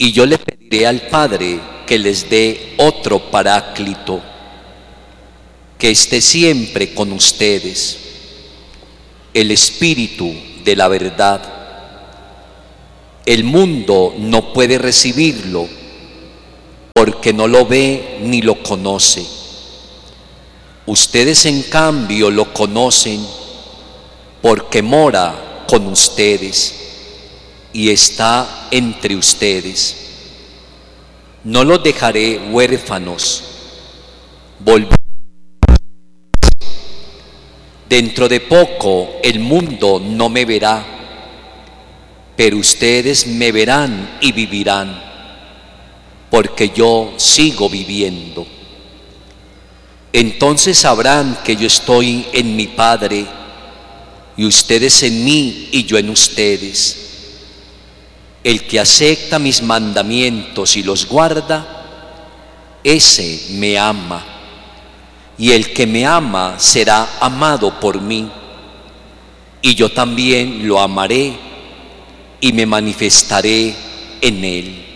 Y yo le pediré al Padre que les dé otro Paráclito, que esté siempre con ustedes, el Espíritu de la verdad. El mundo no puede recibirlo porque no lo ve ni lo conoce. Ustedes en cambio lo conocen porque mora con ustedes y está entre ustedes. No los dejaré huérfanos. Volveré. Dentro de poco el mundo no me verá, pero ustedes me verán y vivirán, porque yo sigo viviendo. Entonces sabrán que yo estoy en mi Padre, y ustedes en mí y yo en ustedes. El que acepta mis mandamientos y los guarda, ese me ama, y el que me ama será amado por mí, y yo también lo amaré y me manifestaré en él.